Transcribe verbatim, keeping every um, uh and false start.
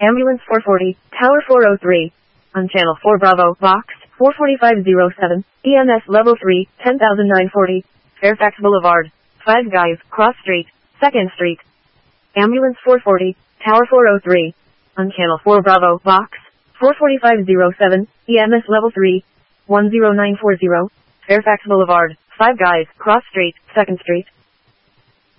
Ambulance four forty, Tower four oh three. On Channel four Bravo, Box four forty-five oh seven, E M S Level three, ten thousand nine hundred forty, Fairfax Boulevard, Five Guys, Cross Street, second Street. Ambulance four forty, Tower four oh three. On Channel four Bravo, Box four forty-five oh seven, E M S Level three, one oh nine four oh, Fairfax Boulevard, Five Guys, Cross Street, second Street.